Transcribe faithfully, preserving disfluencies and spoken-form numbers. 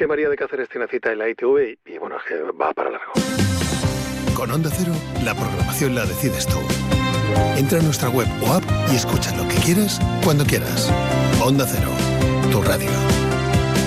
que María de Cáceres tiene cita en la I T V y, y bueno, es que va para largo. Con Onda Cero, la programación la decides tú. Entra a nuestra web o app y escucha lo que quieras, cuando quieras. Onda Cero, tu radio.